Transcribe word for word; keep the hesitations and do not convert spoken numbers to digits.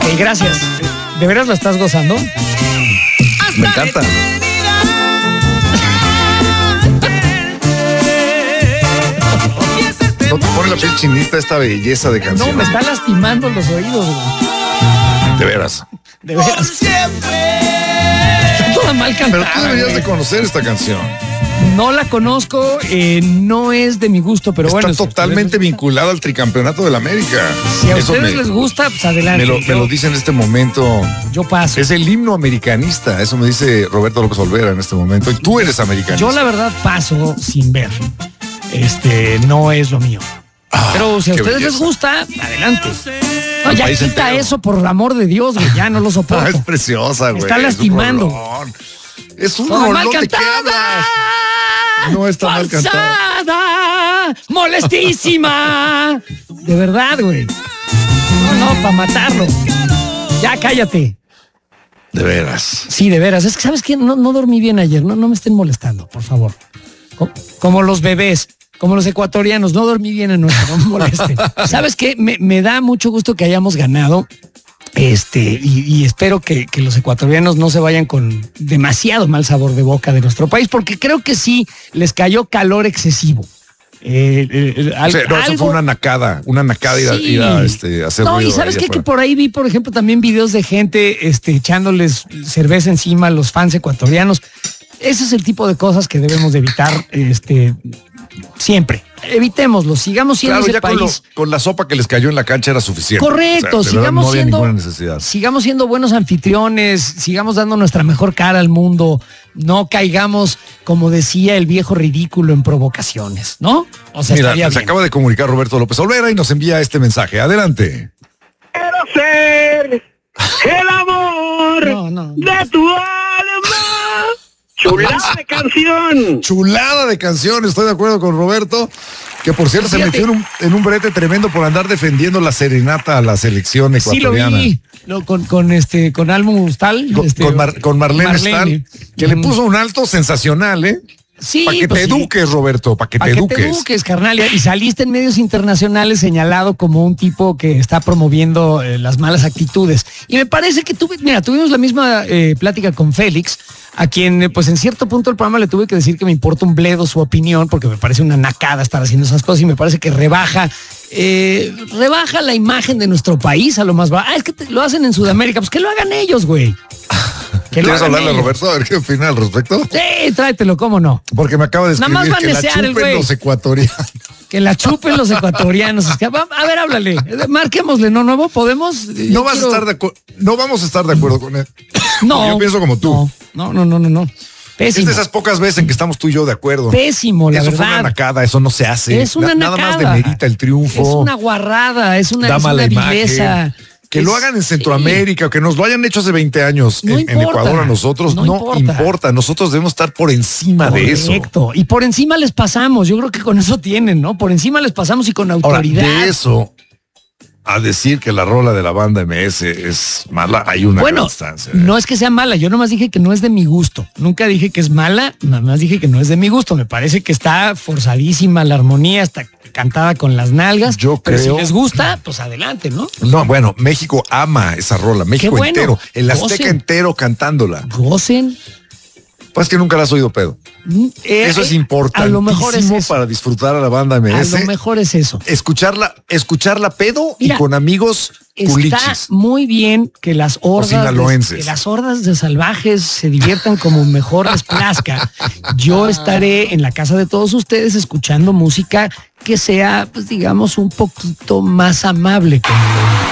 Ok, gracias. ¿De veras la estás gozando? Me encanta. ¿No te pone la piel chinita esta belleza de canción? No, me está lastimando los oídos, güey. De veras. De veras. Está toda mal cantada. Pero tú deberías güey. de conocer esta canción. No la conozco, eh, no es de mi gusto, pero Está bueno. totalmente si vinculada al tricampeonato de la América. Si a Eso ustedes me, les gusta, pues adelante. me lo, me yo, lo dice en este momento. yo paso. Es el himno americanista. Eso me dice Roberto López Olvera en este momento. Y tú eres americanista. Yo la verdad paso sin ver. Este, no es lo mío. Ah, Pero si a qué ustedes belleza. les gusta, adelante. No, Al ya país quita entero. eso, por el amor de Dios, güey. Ya no lo Ah, soporto. es preciosa, Me güey. está Es un lastimando. rolón. Es un Toda mal rolón de qué cantada. hablas. No está mal cantada. Forzada, molestísima. De verdad, güey. No, no, para matarlo. Ya cállate. De veras. Sí, de veras. Es que, ¿sabes qué? No, no dormí bien ayer. No, no me estén molestando, por favor. Co- Como los bebés, como los ecuatorianos. No dormí bien anoche, no me molesten. ¿Sabes qué? Me, me da mucho gusto que hayamos ganado. Este, y, y espero que, que los ecuatorianos no se vayan con demasiado mal sabor de boca de nuestro país, porque creo que sí les cayó calor excesivo. Eh, eh, al- O sea, no, eso algo- fue una nacada, una nacada ir a, Sí. ir a, este, hacer No, y ruido sabes ahí qué, que afuera. por ahí vi, por ejemplo, también videos de gente este, echándoles cerveza encima a los fans ecuatorianos. Ese es el tipo de cosas que debemos de evitar este, siempre. Evitémoslo, sigamos siendo Claro, ese ya con, lo- país. con la sopa que les cayó en la cancha era suficiente. Correcto, O sea, de verdad, sigamos no había siendo ninguna necesidad. sigamos siendo buenos anfitriones, sigamos dando nuestra mejor cara al mundo, no caigamos, como decía el viejo ridículo, en provocaciones, ¿no? O sea, Mira, estaría se bien. acaba de comunicar Roberto López Olvera y nos envía este mensaje. Adelante. Quiero ser el amor No, no. de tu alma. Chulada de canción. Chulada de canción, estoy de acuerdo con Roberto, que por cierto se Fíjate. metió en un, en un brete tremendo por andar defendiendo la serenata a la selección Sí lo ecuatoriana. vi, lo- con, con este, con Almo Ustal. Con, este, con Mar- con Marlene, Marlene. Stahl, que le Mm. puso un alto sensacional, ¿eh? Sí, Para que pues te sí. eduques, Roberto, para que Para te que eduques. te eduques, carnal. Y saliste en medios internacionales señalado como un tipo que está promoviendo eh, las malas actitudes. Y me parece que tuve, mira, tuvimos la misma eh, plática con Félix, a quien, eh, pues en cierto punto del programa le tuve que decir que me importa un bledo su opinión, porque me parece una nacada estar haciendo esas cosas y me parece que rebaja, eh, rebaja la imagen de nuestro país a lo más bajo. Ah, es que te- lo hacen en Sudamérica, pues que lo hagan ellos, güey. Que lo ¿Quieres hagan hablarle a ellos. Roberto? A ver qué opina al respecto. Sí, tráetelo, cómo no. Porque me acaba de Nada más escribir va a que la desear el chupen güey. los ecuatorianos. Que la chupen los ecuatorianos. Es que, va- a ver, háblale. Marquémosle, ¿no? ¿Nuevo? ¿Podemos? Yo No vas quiero- a estar de acuerdo. No vamos a estar de acuerdo con él. No. Yo pienso como tú. No, no, no, no, no. Es Pésimo. de esas pocas veces en que estamos tú y yo de acuerdo. Pésimo, la Eso fue una verdad. nacada, eso no se hace. Es una Na- Nada más nacada. demerita el triunfo. Es una guarrada, es una, da es mala una imagen. vileza. Que Es- lo hagan en sí. Centroamérica, o que nos lo hayan hecho hace veinte años No en, en importa. Ecuador a nosotros, No no, importa. importa. Nosotros debemos estar por encima de eso. Correcto. Y por encima les pasamos. Yo creo que con eso tienen, ¿no? Por encima les pasamos y con Ahora, autoridad. de eso a decir que la rola de la banda M S es mala, hay una Bueno, gran distancia. ¿eh? no es que sea mala, yo nomás dije que no es de mi gusto. Nunca dije que es mala, nada más dije que no es de mi gusto. Me parece que está forzadísima la armonía, está cantada con las nalgas. Yo pero creo- si les gusta, pues adelante, ¿no? No, bueno, México ama esa rola, México bueno. entero, el Azteca Gocen. entero cantándola. Gocen. Pues que nunca la has oído, pedo. Eh, Eso es eh, importantísimo A lo mejor es eso. para disfrutar a la banda M A S. lo mejor es eso. Escucharla, escucharla pedo Mira, y con amigos Está culichis. muy bien que las hordas, de, sinaloenses. que las hordas de salvajes se diviertan como mejor les plazca. Yo estaré en la casa de todos ustedes escuchando música que sea, pues digamos, un poquito más amable con el oído.